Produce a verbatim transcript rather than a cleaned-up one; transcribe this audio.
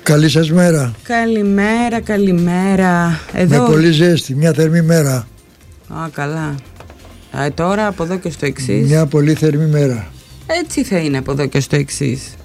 Καλή σας μέρα. Καλημέρα, καλημέρα. Εδώ... Με πολύ ζέστη, μια θερμή μέρα. Α, καλά. Ε, τώρα από εδώ και στο εξής. Μια πολύ θερμή μέρα. Έτσι θα είναι από εδώ και στο εξής.